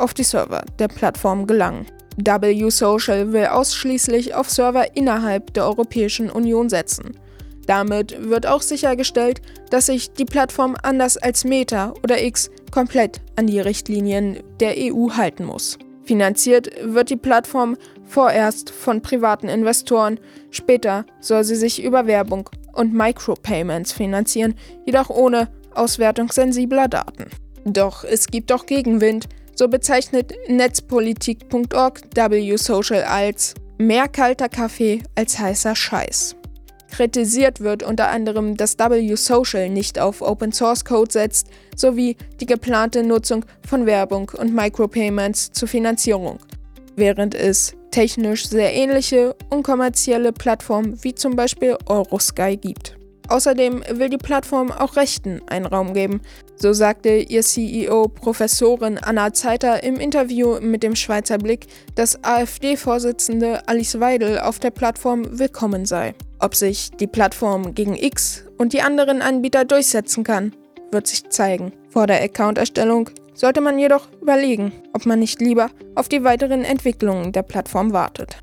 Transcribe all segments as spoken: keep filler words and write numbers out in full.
auf die Server der Plattform gelangen. W Social will ausschließlich auf Server innerhalb der Europäischen Union setzen. Damit wird auch sichergestellt, dass sich die Plattform anders als Meta oder X komplett an die Richtlinien der E U halten muss. Finanziert wird die Plattform vorerst von privaten Investoren, später soll sie sich über Werbung und Micropayments finanzieren, jedoch ohne Auswertung sensibler Daten. Doch es gibt auch Gegenwind, so bezeichnet netzpolitik punkt org W Social als mehr kalter Kaffee als heißer Scheiß. Kritisiert wird unter anderem, dass W Social nicht auf Open Source Code setzt, sowie die geplante Nutzung von Werbung und Micropayments zur Finanzierung, während es technisch sehr ähnliche unkommerzielle Plattformen wie zum Beispiel Eurosky gibt. Außerdem will die Plattform auch Rechten einen Raum geben, so sagte ihr C E O Professorin Anna Zeiter im Interview mit dem Schweizer Blick, dass AfD-Vorsitzende Alice Weidel auf der Plattform willkommen sei. Ob sich die Plattform gegen X und die anderen Anbieter durchsetzen kann, wird sich zeigen. Vor der Account-Erstellung sollte man jedoch überlegen, ob man nicht lieber auf die weiteren Entwicklungen der Plattform wartet.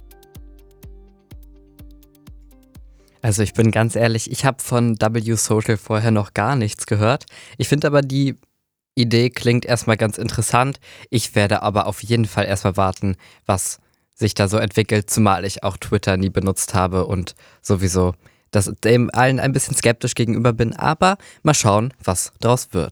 Also ich bin ganz ehrlich, ich habe von W Social vorher noch gar nichts gehört. Ich finde aber, die Idee klingt erstmal ganz interessant. Ich werde aber auf jeden Fall erstmal warten, was sich da so entwickelt, zumal ich auch Twitter nie benutzt habe und sowieso das dem allen ein bisschen skeptisch gegenüber bin. Aber mal schauen, was daraus wird.